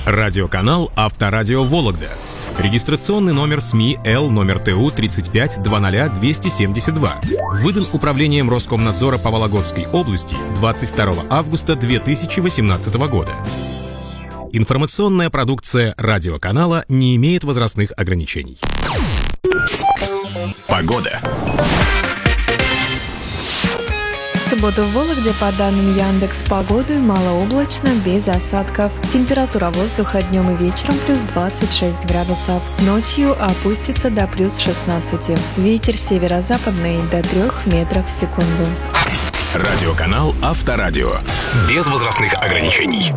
Радиоканал «Авторадио Вологда». Регистрационный номер СМИ Л номер ТУ 3520272. Выдан Управлением Роскомнадзора по Вологодской области 22 августа 2018 года. Информационная продукция радиоканала не имеет возрастных ограничений. Погода. В субботу в Вологде, по данным Яндекс.Погоды, малооблачно, без осадков. Температура воздуха днем и вечером плюс 26 градусов. Ночью опустится до плюс 16. Ветер северо-западный до 3 метров в секунду. Радиоканал «Авторадио». Без возрастных ограничений.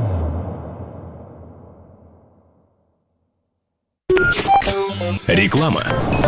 Реклама.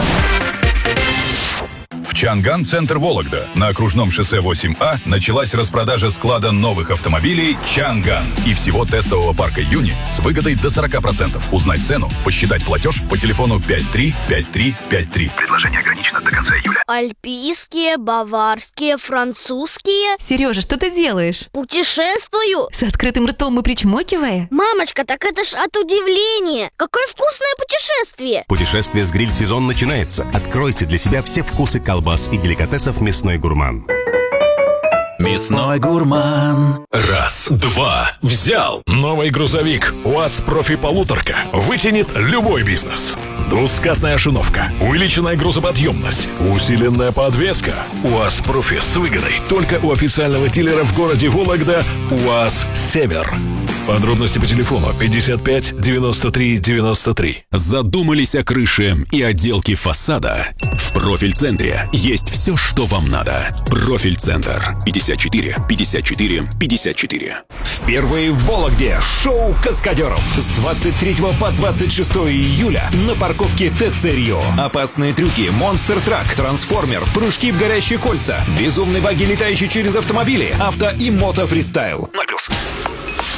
В Чанган-центр Вологда на окружном шоссе 8А началась распродажа склада новых автомобилей «Чанган» и всего тестового парка «Юни» с выгодой до 40%. Узнать цену, посчитать платеж по телефону 535353. Предложение ограничено до конца июля. Альпийские, баварские, французские. Сережа, что ты делаешь? Путешествую. С открытым ртом и причмокивая? Мамочка, так это ж от удивления. Какое вкусное путешествие. Путешествие с гриль-сезон начинается. Откройте для себя все вкусы колбас и деликатесов «Мясной гурман». Мясной гурман. Раз, два, взял. Новый грузовик УАЗ Профи Полуторка вытянет любой бизнес. Двускатная шиновка, увеличенная грузоподъемность, усиленная подвеска. УАЗ Профи с выгодой только у официального дилера в городе Вологда УАЗ Север. Подробности по телефону 55 93 93. Задумались о крыше и отделке фасада? В Профиль-центре есть все, что вам надо. Профиль-центр. 54 54 54. Впервые в Вологде шоу каскадеров с 23 по 26 июля на парковке ТЦ Рио. Опасные трюки, монстр-трак, трансформер, прыжки в горящие кольца, безумные баги, летающие через автомобили, авто и мото-фристайл. 0+.